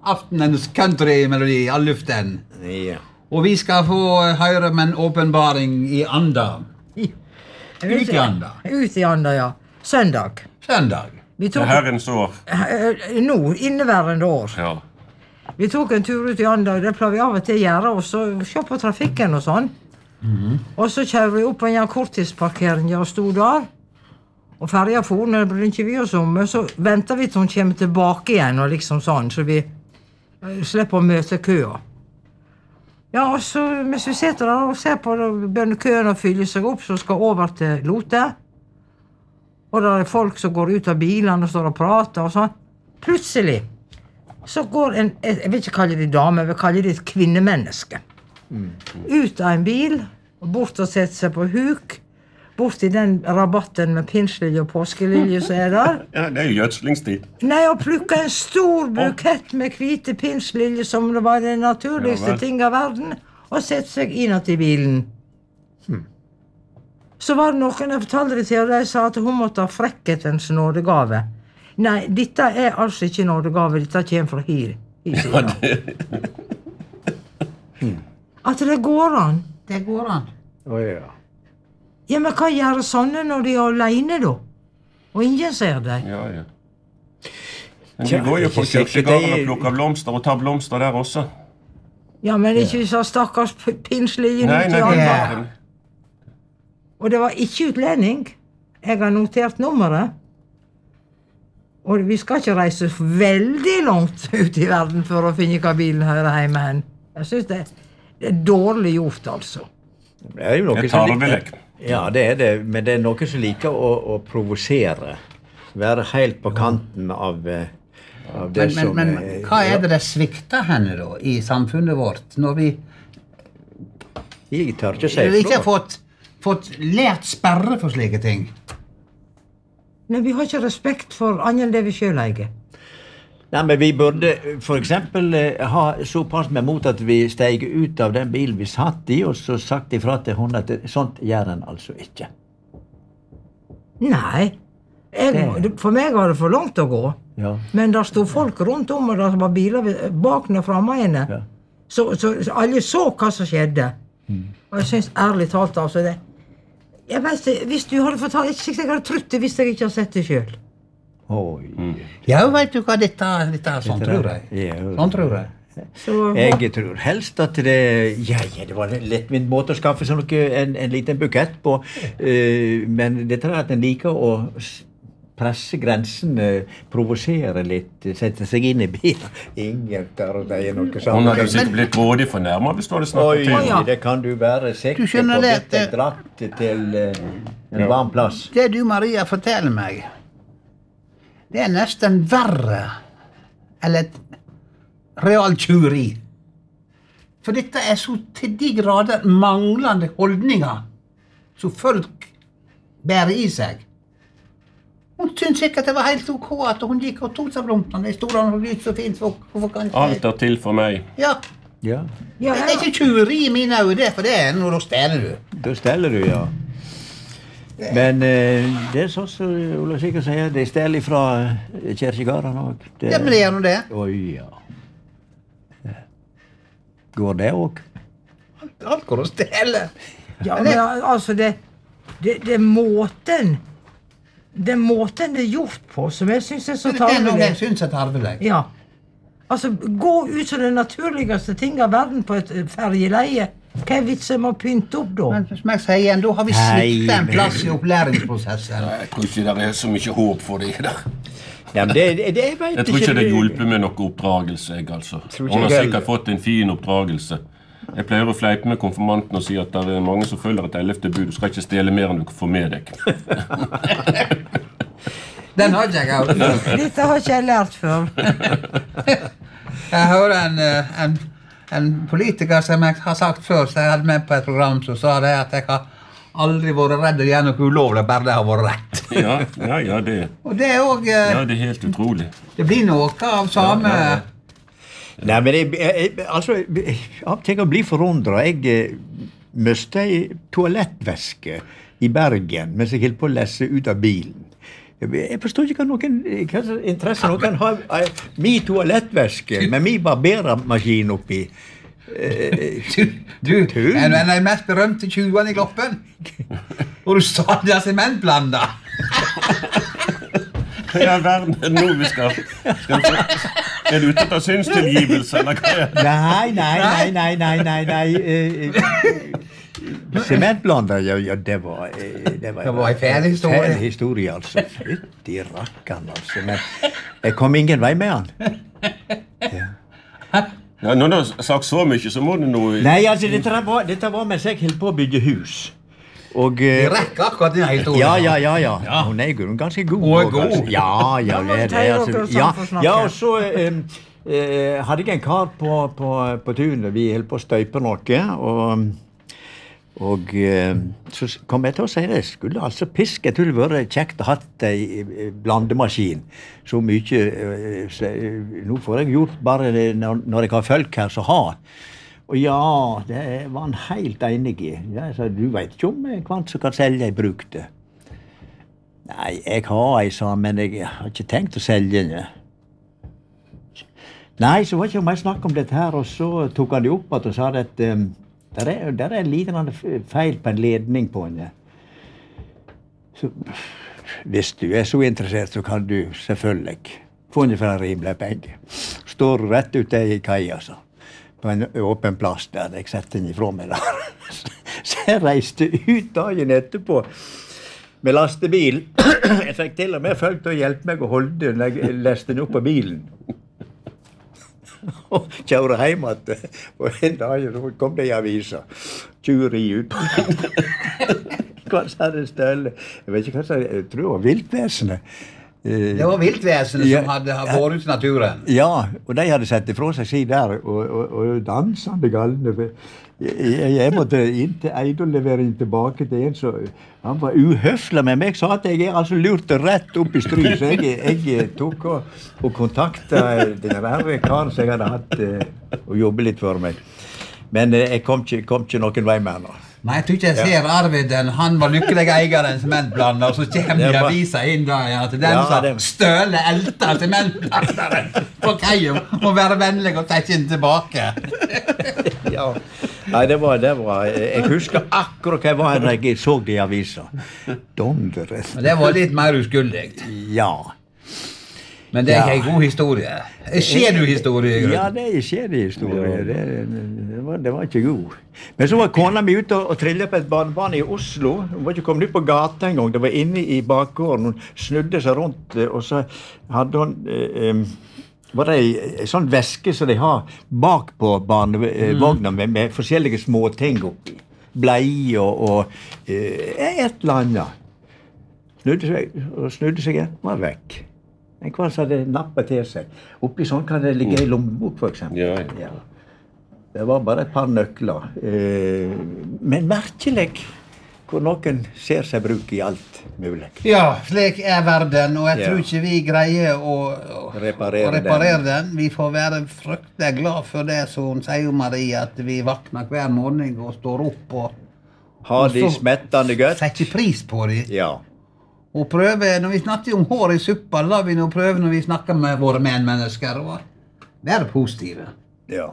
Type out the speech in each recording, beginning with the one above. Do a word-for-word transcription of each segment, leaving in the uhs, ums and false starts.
aftenens country-melodi av luften. Ja. Og vi skal få høre med en åpenbaring i Anda. Ut i Anda. Ut i Anda, ja. Søndag. Søndag. Vi tok, Herrens år. Nå, inneværende år. Ja. Vi tok en tur ut i Anda, det pleier vi av og til å gjøre, og så se på trafikken og sånn. Mm-hmm. Og så kjører vi opp på en korttidsparkering og stod der. Og ferja for, når det blir ikke vi oss om, så venter vi til hun kommer tilbake igjen, og liksom sånn, så vi slipper å møte køa. Ja, og så, mens vi sitter der og ser på begynner køen å fylle seg opp, så skal over til Lote. Og der er folk som går ut av bilene og står og prater og sånn. Plutselig så går en, jeg vil ikke kalle det dame, jeg vil kalle det et kvinnemenneske. Mm. Ut av en bil, og bort og sette seg på huk, bort i den rabatten med pinslilje og påskelilje som er der. Ja, det er jo gjødslingstid. Nei, og plukka en stor bukett med hvite pinslilje som det var den naturligste ja, ting av verden, og sette seg inn i bilen. Hmm. Så var det noen jeg fortalte det til, og de sa at hun måtte ha frekkhetens nådegave. Nei, dette er altså ikke nådegave, dette kommer fra her. Ja, det... hmm. At det går an. Det går an. Å oh, ja. Ja, men hva gjør sånne når de er alene, da? Og ingen ser deg. Ja, ja. Men de går jo på kirkegården og plukker blomster, og tar blomster der også. Ja, men ikke så stakkars pinslige nei, nei, nei, nei. Og det var ikke utlending. Jeg har notert nummeret. Og vi skal ikke reise veldig langt ut i verden for å finne hva bilen hører hjemme hen. Jeg synes det, det er dårlig gjort, altså. Det er jo noe jeg tar det vel ikke. Ja, det er det, men det er noe som liker å, å provosere. Være helt på kanten av, av det men, som... Men, men hva er det det svikter henne da, i samfunnet vårt, når vi... Jeg tør ikke si fra. Vi ikke har fått, fått lært sperre for slike ting. Men vi har ikke respekt for annet enn det vi selv eier. Nei, men vi burde for eksempel ha såpass med mot at vi steg ut av den bilen vi satt i, og så sagt ifra til hun at sånt gjør den altså ikke. Nei, jeg, for meg var det for langt å gå. Ja. Men der stod folk rundt om, og der var biler bak og fremme henne. Ja. Så, så, så alle så hva som skjedde. Mm. Og jeg synes ærlig talt, altså det. Jeg vet, hvis du hadde fortalt, jeg synes jeg hadde trutt det hvis jeg ikke hadde sett det selv. Oi. Mm. Ja, vet du hva dette, dette er sånn, tror jeg. Ja, sånn tror jeg. Så, jeg tror helst at det, ja, ja, det var en lettvint måte å skaffe sånn noe, en, en liten bukett på, uh, men det tror jeg at den liker å presse grensen, uh, provosere litt, sette seg inn i bilen. Ingen tar det er noe sånt. Hun hadde sikkert blitt grådig fornærmet hvis du hadde snakket til. Oi, det kan du være sikker på dette dratt til uh, en ja. varm plass. Det du, Maria, forteller meg, det er nesten verre eller et realtjuri. For dette er så til de grader manglende holdninger som folk bærer i seg. Hun synes sikkert det var helt ok at hun gikk og tog seg blomstene. Det stod han og lyst så fint. For, for, for, alt er til for meg. Ja. Ja. Ja, det er ikke tjuri i mine øyne, for det er når da steller du. Da steller du, ja. Men eh, det er sånn som Ola sikkert sier, det er stell ifra kjerkegården også. Det, ja, men det er noe det. Oi, ja. Går det også? Alt, alt går å stelle. Ja, men altså, det, det, det er måten, det er måten det er gjort på, som jeg synes er så tarvelig. Det er noe jeg synes er tarvelig. Ja. Altså, gå ut som den naturligste ting av verden på et fergeleie. Hva er vitsen med å pynte opp da? Men som jeg sier igjen, da har vi sviktet en plass i opplæringsprosessen. Jeg tror ikke det er så mye håp for det der. Ja, men det, det, det vet jeg tror ikke det hjelper med noe oppdragelse, jeg altså. Hun har sikkert fått en fin oppdragelse. Jeg pleier å fleipe med konfirmanten og si at det er mange som følger et ellevte bud. Du skal ikke stjele mer enn du får med deg. Den har ikke jeg hørt. Dette har ikke jeg lært før. Jeg hører en... en En politiker som jeg har sagt før, så jeg hadde med på et program, så sa det at jeg har aldri vært redd å gjøre noe ulovlig, bare det har vært rett. Ja, ja, ja, det. Og det er også... Uh, ja, det er helt utrolig. Det blir noe av samme... Ja, ja, ja. Nei, men jeg, jeg, altså, av og til å bli forundret. Jeg uh, møste en toalettveske i Bergen, mens jeg helt på å lese ut av bilen. Jeg forstår ikke hva noen hva interesse noen har av min toalettvæske med min barbermaskin oppi. Du, du en av de mest berømte tjuvene i Gloppen. Og du stadig har sementblanda. Ja, verden, nå vi skal, skal er du ute til synstilgivelse, eller hva er det? Nei, nei, nei, nei, nei, nei, nei. Sementblander, ja, ja, det var det var, det var en fæl historie. Fæl historie, altså. Fytti rakkan, altså. Men jeg kom ingen vei med han. Ja. Ja, når du har sagt så mye, så må du noe... Nei, altså, dette var, dette var mens jeg helt på å bygge hus. Og, det rekker akkurat denne historien. Ja, ja, ja, ja. ja. Hun er ganske god. Hun er god. Altså. Ja, ja, det er det. Altså. Ja, ja, og så um, uh, hadde jeg en kar på, på, på tunet. Vi holdt på å støype noe, og... Og uh, så kom jeg til å si det, skulle altså piske, jeg tror det var kjekt å ha en blandemaskin, så mye, uh, så, uh, nå får jeg gjort bare det når, når jeg har folk her så har. Og ja, det var han helt enig i. Ja, så, du vet ikke om hva som kan selge jeg brukte. Nei, jeg har ei, sa han, men jeg har ikke tenkt å selge den. Nei, så var ikke om jeg snakket om dette her, og så tok han det opp at og sa det at um, Der er, der er en liten feil på en ledning på henne. Så, hvis du er så interessert, så kan du selvfølgelig få henne for en rimelig penge. Står rett ute i kaia, så. På en åpen plass der jeg setter henne ifra meg der. Så jeg reiste ut dagen etterpå med lastebil. Jeg fikk til og med folk til å hjelpe meg å holde den når jeg leste den opp på bilen. Og kjører hjem at på en dag så kom det i avisa. Tjuveri ut. Hva sa det stølle? Jeg vet ikke hva sa det, jeg tror det var viltvesenet. Det var viltvesenet ja, som hadde vært ut i naturen. Ja, og de hadde sett ifra seg si der, og, og, og dansende galne. Jeg, jeg måtte inn til Eidol levere inn tilbake til en, så han var uhøflig med meg, sa at jeg er altså lurt rett opp i stry, så jeg, jeg tok og, og kontaktet den verre karen som jeg hadde hatt uh, og jobbet litt for meg. Men uh, jeg kom ikke, kom ikke noen vei med nå. Nei, jeg tror ikke jeg ser ja. Arviden, han var lykkelig eieren sementblander, og så kommer de var... avisa inn da, ja, til den ja, som det... støle elter sementblanderen på kaien, må være vennlig og ta den tilbake. Ja, nei, det var, det var, jeg husker akkurat hva jeg var når jeg så det i avisa. Donderet. Men det var litt mer uskyldig. Ja. Men det er ikke en god historie. Skjer du historie? Ja, det er skjer det historie. Det, det, var, det var ikke god. Men så var kona mi ute og, og trillet på et barnebane i Oslo. Hun var ikke kommet ut på gata en gang. Det var inne i bakgården. Hun snudde seg rundt, og så hadde hun... Eh, var det en sånn væske som de har bak på barnevogna med, med forskjellige småting oppi. Blei og, og eh, et eller annet. Snudde seg, og snudde seg igjen, var vekk. En kvar som hadde nappet til seg. Oppi sånn kan det ligge i lommebok, for eksempel. Ja, ja. Ja. Det var bare et par nøkler. Eh, men merkelig hvor noen ser seg bruk i alt mulig. Ja, slik er verden, og jeg ja. tror ikke vi greier å, å, reparere, å reparere den. den. Vi får være fryktelig glad for det som sier Marie, at vi vakner hver morgen og står opp og... Har de smettende godt? Setter pris på de. Ja. Og prøve, når vi snakker om hår i suppa, la vi nå prøve når vi snakker med våre medmennesker, og være positive. Ja.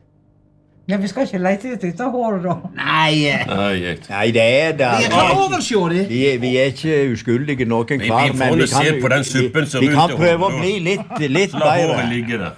Ja, vi skal ikke lete etter dette håret da. Nei. Nei, Nei, det er det. Vi kan overse det. Vi, vi er ikke uskyldige noen kvar, vi, vi men vi kan, se på den suppen som vi, vi kan prøve å bli litt, litt La bedre. håret ligge der.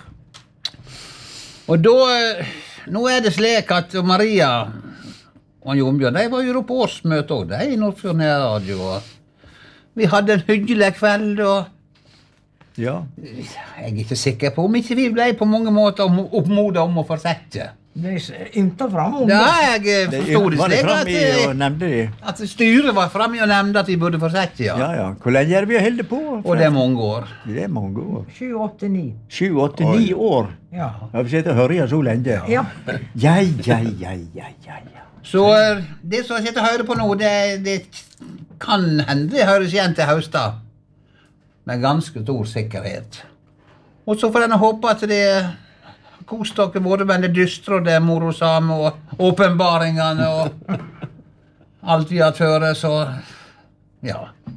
Og da, nå er det slik at Maria og Jonbjørn, de var jo på årsmøte også, de i Nordfjord Radio. Vi hadde en hyggelig kveld, og ja. jeg er ikke sikker på om ikke vi ble på mange måter oppmodet om å fortsette. Det er ikke frem om det. Ja, jeg forstod det slik at, at styret var fremme og nevnte at vi burde fortsette, ja. Ja, ja. Hvor lenge er vi holdt på? Og det er mange år. Det er mange år. sju, åtte, ni. sju, åtte, ni år? Ja. Har vi sett og hørt så lenge? Ja. Ja, ja, ja, ja, ja, ja. Så det som jeg sitter og hører på nå, det, det kan hende det høres igjen til høsten. Med ganske stor sikkerhet. Og så får denne håpe at det kos dere både med det dystre og det morosame og åpenbaringene og alt vi har tørt, så ja.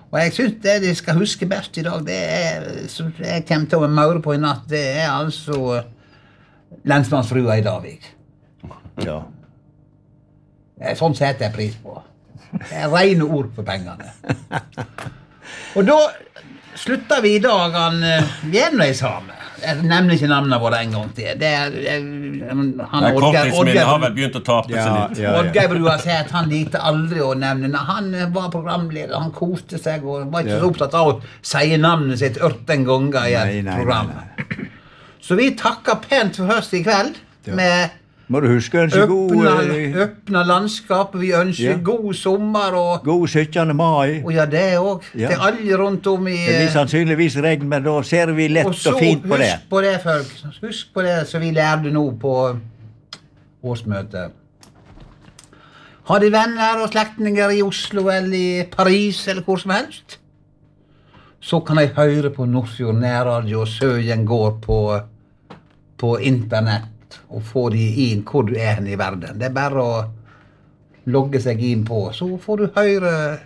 Og jeg synes det de skal huske best i dag, det er, som jeg kommer til å maure på i natt, det er altså lensmannsfrua i Davik. Ja. Sånn setter jeg pris på. Det er rene ord for pengene. Og da slutter vi i dag han Gjenvei sammen. Jeg nevner ikke navnet våre en gang til. Det er, han Korttidsminnet har vel begynt å tape Ja, seg litt. ja, ja. Oddgeir Brua sier at han likte aldri å nevne. Han var programleder, han koste seg og var ikke Ja. så opptatt av å si navnet sitt ørten ganger i et Nei, nei, program. nei, nei. Så vi takker pent for oss i kveld med Må du huske å ønske god, øpna, eh, øpna landskap. Vi ønsker Ja. god sommer og, god syttende mai. og ja, det òg. Ja. Til alle rundt om i Det blir sannsynligvis regn, men da ser vi lett Og og, så fint på det. husk på det, folk. Husk på det som vi lærte nå på årsmøtet. Har de venner og slektninger i Oslo eller i Paris eller hvor som helst, så kan jeg høre på Nordfjord nærradio og Søyen går på, på internett og få de inn hvor du er hen i verden. Det er bare å logge seg inn på, så får du høre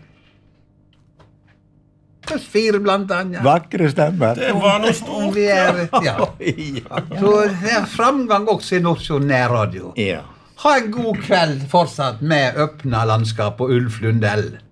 oss fire blant annet. Vakre stemmer. Det var noe stort. Og vi er, ja. Ja. Så det er framgang også i Nordfjord nærradio. Ja. Ha en god kveld fortsatt med Øpna landskap og Ulf Lundell.